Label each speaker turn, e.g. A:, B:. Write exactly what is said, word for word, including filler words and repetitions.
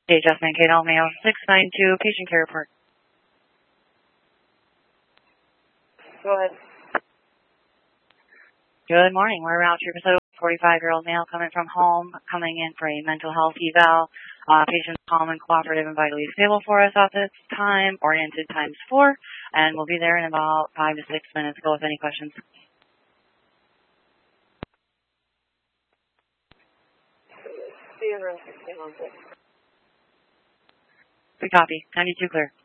A: Day adjustment, Kate Almayo, six nine two, patient care report.
B: Go ahead.
A: Good morning. We're around two percent forty-five-year-old male coming from home, coming in for a mental health eval. Uh, patient's calm and cooperative and vitally stable for us at this time, oriented times four, and we'll be there in about five to six minutes. Go with any questions.
B: See you around sixteen on six.
A: Good copy. ninety-two clear.